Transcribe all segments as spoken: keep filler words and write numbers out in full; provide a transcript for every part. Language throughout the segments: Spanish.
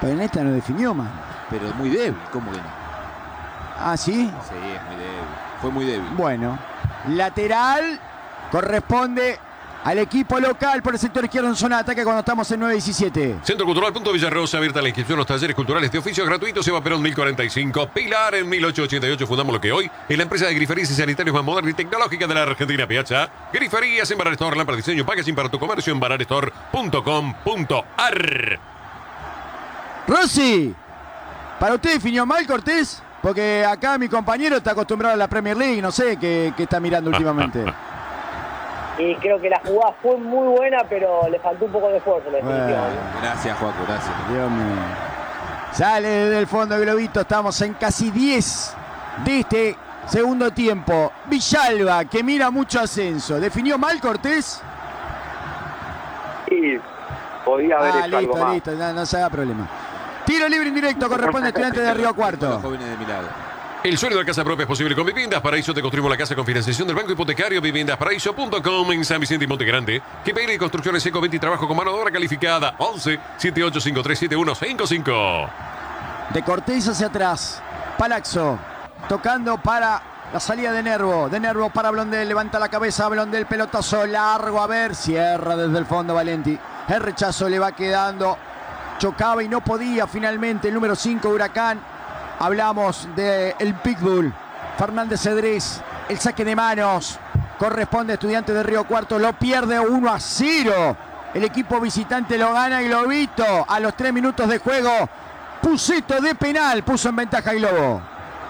Pero en esta no definió, man. Pero muy débil, ¿cómo que no? ¿Ah, sí? Sí, es muy débil. Fue muy débil. Bueno, lateral corresponde al equipo local por el sector izquierdo en zona de ataque cuando estamos en nueve diecisiete. Centro Cultural Punto Villarrosa, abierta la inscripción a los talleres culturales de oficios gratuitos. Eva Perón mil cuarenta y cinco. Pilar en mil ochocientos ochenta y ocho. Fundamos lo que hoy es la empresa de griferías y sanitarios más moderna y tecnológica de la Argentina. Piazza. Griferías en Barar Store, lámpara diseño, packaging para tu comercio en barar store punto com punto ar. Rossi, ¿para usted definió mal Cortés? Porque acá mi compañero está acostumbrado a la Premier League, no sé qué, qué está mirando últimamente. Y creo que la jugada fue muy buena, pero le faltó un poco de esfuerzo. La definición. Bueno, gracias, Juaco, gracias. Dios mío. Sale desde el fondo Globito, estamos en casi diez de este segundo tiempo. Villalba, que mira mucho ascenso. ¿Definió mal Cortés? Sí, podía haber Ah, hecho algo listo, más. listo, no, no se haga problema. Tiro libre indirecto, corresponde a Estudiantes de Río Cuarto. Los jóvenes de Milagro. El sueño de la casa propia es posible con Viviendas Paraíso. Te construimos la casa con financiación del Banco Hipotecario. Viviendas Paraíso punto com en San Vicente y Monte Grande. Que P L Construcciones Eco veinte y trabajo con mano de obra calificada. once, setenta y ocho cincuenta y tres, setenta y uno cincuenta y cinco. De Cortés hacia atrás. Palaxo tocando para la salida de Nervo. De Nervo para Blondel. Levanta la cabeza. Blondel, pelotazo largo. A ver, cierra desde el fondo Valenti. El rechazo le va quedando. Chocaba y no podía finalmente el número cinco Huracán. Hablamos del Pitbull. Fernández Cedrés. El saque de manos. Corresponde a Estudiantes de Río Cuarto. Lo pierde uno a cero. El equipo visitante lo gana Globito. A los tres minutos de juego. Pusito de penal. Puso en ventaja Globo.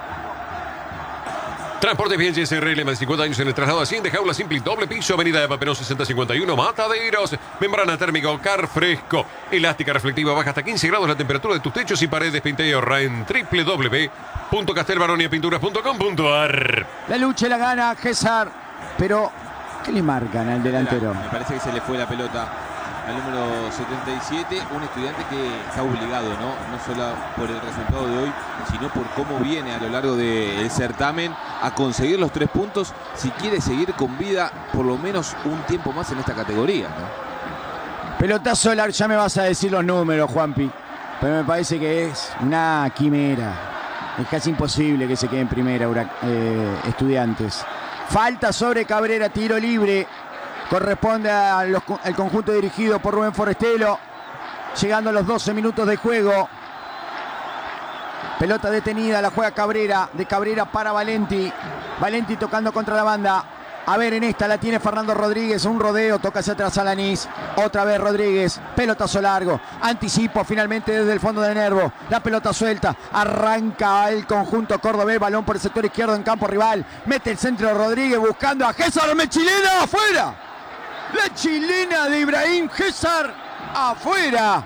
Transporte Bien G S R L, más de cincuenta años en el traslado asciende, jaula simple, doble piso, avenida Eva Perón sesenta cincuenta y uno, Mataderos, membrana térmica Ocar fresco, elástica reflectiva, baja hasta quince grados la temperatura de tus techos y paredes, pinta y ahorra en doble u doble u doble u punto castelbaronia pinturas punto com punto ar. La lucha la gana César, pero ¿qué le marcan al delantero? Me parece que se le fue la pelota al número setenta y siete, un estudiante que está obligado, ¿no? No solo por el resultado de hoy, sino por cómo viene a lo largo del certamen a conseguir los tres puntos si quiere seguir con vida por lo menos un tiempo más en esta categoría, ¿no? Pelotazo largo, ya me vas a decir los números, Juanpi, pero me parece que es una quimera. Es casi imposible que se quede en primera, eh, Estudiantes. Falta sobre Cabrera, tiro libre. Corresponde al conjunto dirigido por Rubén Forestelo. Llegando a los doce minutos de juego. Pelota detenida, la juega Cabrera. De Cabrera para Valenti. Valenti tocando contra la banda. A ver, en esta la tiene Fernando Rodríguez. Un rodeo, toca hacia atrás a Lanís. Otra vez Rodríguez. Pelotazo largo. Anticipo finalmente desde el fondo de Nervo. La pelota suelta. Arranca el conjunto cordobés. Balón por el sector izquierdo en campo rival. Mete el centro Rodríguez buscando a César. ¡Chilena afuera! La chilena de Ibrahim César afuera.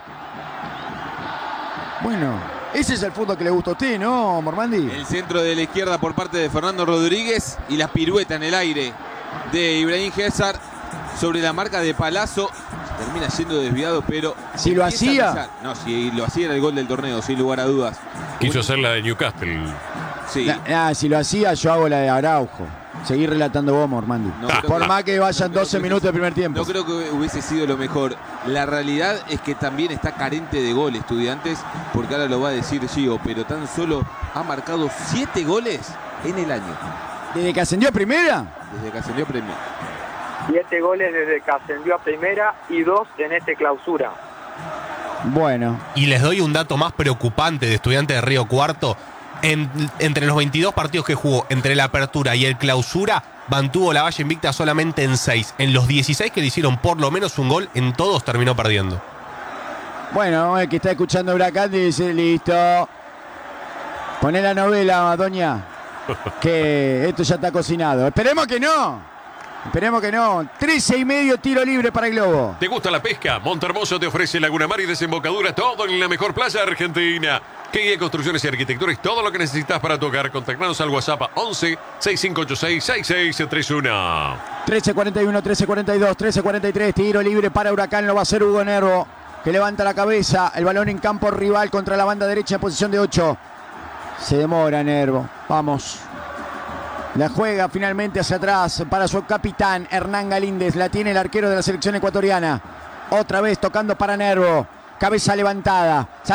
Bueno, ese es el fútbol que le gusta a usted, ¿no, Mormandi? El centro de la izquierda por parte de Fernando Rodríguez y la pirueta en el aire de Ibrahim César sobre la marca de Palazzo. Termina siendo desviado, pero si lo hacía. No, si lo hacía era el gol del torneo, sin lugar a dudas. Quiso hacer la de Newcastle. Sí. La, la, si lo hacía, yo hago la de Araujo. Seguir relatando vos, Mormandi. No, por que, más que vayan no doce minutos del primer tiempo. No creo que hubiese sido lo mejor. La realidad es que también está carente de gol Estudiantes, porque ahora lo va a decir Gio, pero tan solo ha marcado siete goles en el año. ¿Desde que ascendió a primera? Desde que ascendió a primera. Siete goles desde que ascendió a primera y dos en este clausura. Bueno. Y les doy un dato más preocupante de Estudiantes de Río Cuarto. En, entre los veintidós partidos que jugó, entre la apertura y el clausura, mantuvo la valla invicta solamente en seis. En los dieciséis que le hicieron por lo menos un gol, en todos terminó perdiendo. Bueno, el que está escuchando Huracán dice, listo. Poné la novela, doña, que esto ya está cocinado. Esperemos que no. Esperemos que no. trece y medio tiro libre para el Globo. ¿Te gusta la pesca? Montehermoso te ofrece Laguna Mar y desembocadura, todo en la mejor playa argentina. Que guía construcciones y arquitectura y todo lo que necesitas para tu hogar. Contactanos al WhatsApp once, sesenta y cinco ochenta y seis, sesenta y seis treinta y uno. trece cuarenta y uno, trece cuarenta y dos, trece cuarenta y tres. Tiro libre para Huracán. Lo va a hacer Hugo Nervo, que levanta la cabeza. El balón en campo rival contra la banda derecha en posición de ocho. Se demora Nervo. Vamos. La juega finalmente hacia atrás para su capitán Hernán Galíndez. La tiene el arquero de la selección ecuatoriana. Otra vez tocando para Nervo. Cabeza levantada.